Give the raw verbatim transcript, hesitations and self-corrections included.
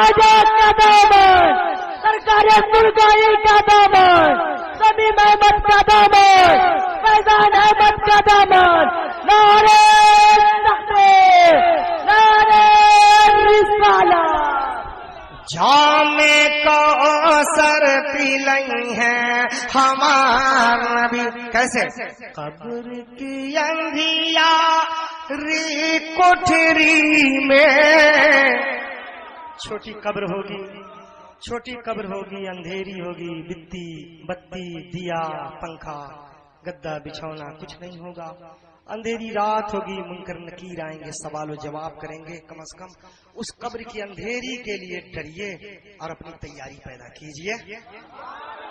आजाद का दामन, सरकार सुरगाई का दामन, समीम अहमद का दामन, फैजान अहमद का दामन, नारे तकबीर, नारे रिसालत। जामे कौसर पी लई है हमार नबी। कैसे? कब्र की अंधिया री कोठरी में, छोटी कब्र होगी, छोटी कब्र होगी, अंधेरी होगी, बित्ती बत्ती दिया पंखा गद्दा बिछौना कुछ नहीं होगा। अंधेरी रात होगी, मुनकर नकीर आएंगे, सवाल जवाब करेंगे। कम से कम उस कब्र की अंधेरी के लिए डरिए और अपनी तैयारी पैदा कीजिए।